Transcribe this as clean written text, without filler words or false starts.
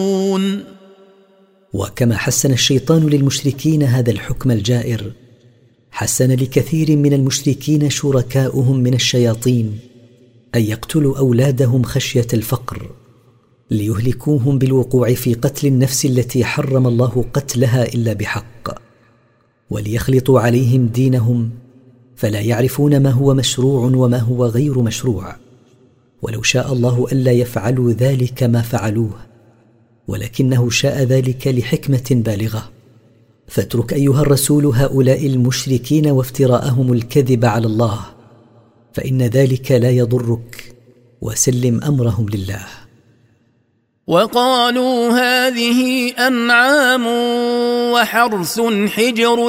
وكما حسن الشيطان للمشركين هذا الحكم الجائر، حسن لكثير من المشركين شركاؤهم من الشياطين أن يقتلوا أولادهم خشية الفقر، ليهلكوهم بالوقوع في قتل النفس التي حرم الله قتلها إلا بحق، وليخلطوا عليهم دينهم فلا يعرفون ما هو مشروع وما هو غير مشروع. ولو شاء الله ألا يفعلوا ذلك ما فعلوه، ولكنه شاء ذلك لحكمة بالغة. فاترك أيها الرسول هؤلاء المشركين وافتراءهم الكذب على الله، فإن ذلك لا يضرك، وسلم أمرهم لله. وقالوا هذه أنعام وحرث حجر